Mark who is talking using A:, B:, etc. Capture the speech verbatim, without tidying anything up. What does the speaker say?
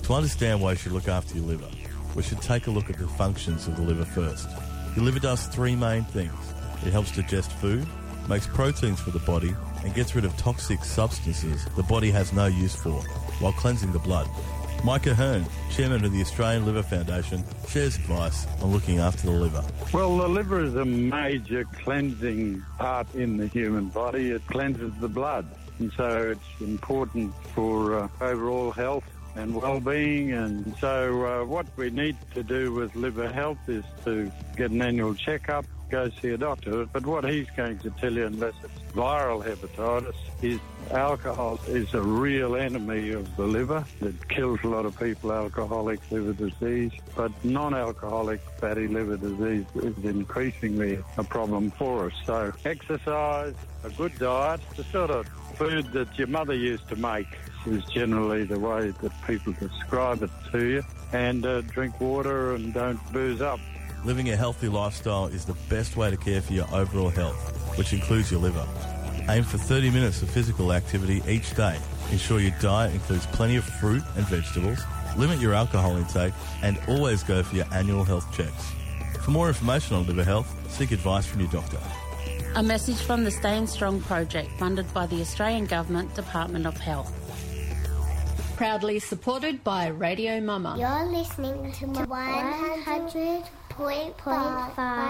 A: To understand why you should look after your liver, we should take a look at the functions of the liver first. Your liver does three main things. It helps digest food, makes proteins for the body, and gets rid of toxic substances the body has no use for, while cleansing the blood. Mike Ahern, Chairman of the Australian Liver Foundation, shares advice on looking after the liver.
B: Well, the liver is a major cleansing part in the human body. It cleanses the blood, and so it's important for uh, overall health and well-being. And so uh, what we need to do with liver health is to get an annual checkup, go see a doctor. But what he's going to tell you, unless it's viral hepatitis, is alcohol is a real enemy of the liver. It kills a lot of people, alcoholic liver disease, but non-alcoholic fatty liver disease is increasingly a problem for us. So exercise, a good diet, the sort of food that your mother used to make is generally the way that people describe it to you, and uh, drink water and don't booze up.
A: Living a healthy lifestyle is the best way to care for your overall health, which includes your liver. Aim for thirty minutes of physical activity each day. Ensure your diet includes plenty of fruit and vegetables. Limit your alcohol intake and always go for your annual health checks. For more information on liver health, seek advice from your doctor.
C: A message from the Staying Strong project funded by the Australian Government Department of Health.
D: Proudly supported by Radio Mama.
E: You're listening to one hundred point five